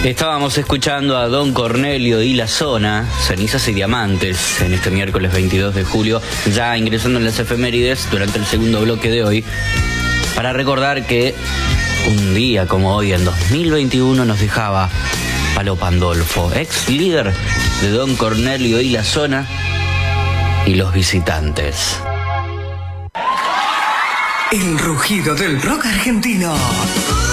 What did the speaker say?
Estábamos escuchando a Don Cornelio y La Zona, Cenizas y Diamantes, en este miércoles 22 de julio, ya ingresando en las efemérides durante el segundo bloque de hoy, para recordar que un día como hoy, en 2021, nos dejaba Palo Pandolfo, ex líder de Don Cornelio y La Zona y Los Visitantes. El rugido del rock argentino.